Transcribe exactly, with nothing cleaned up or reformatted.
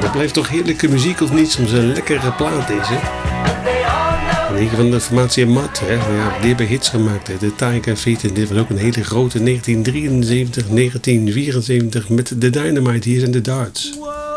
Dat blijft toch heerlijke muziek of niet? Soms een lekkere plaat is, hè? En van de formatie Mat, hè? Ja, die hebben hits gemaakt, hè? De Taika Feet. En dit was ook een hele grote negentien drieënzeventig, negentien vierenzeventig met de Dynamite. Hier zijn de Darts.